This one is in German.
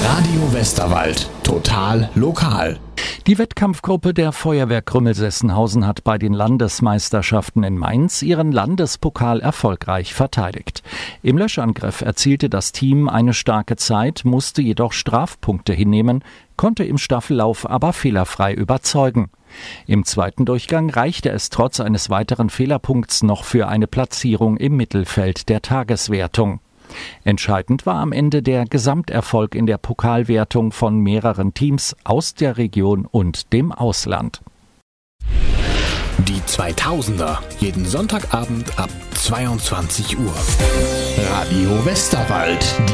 Radio Westerwald. Total lokal. Die Wettkampfgruppe der Feuerwehr Krümmel-Sessenhausen hat bei den Landesmeisterschaften in Mainz ihren Landespokal erfolgreich verteidigt. Im Löschangriff erzielte das Team eine starke Zeit, musste jedoch Strafpunkte hinnehmen, konnte im Staffellauf aber fehlerfrei überzeugen. Im zweiten Durchgang reichte es trotz eines weiteren Fehlerpunkts noch für eine Platzierung im Mittelfeld der Tageswertung. Entscheidend war am Ende der Gesamterfolg in der Pokalwertung von mehreren Teams aus der Region und dem Ausland. Die 2000er, jeden Sonntagabend ab 22 Uhr. Radio Westerwald.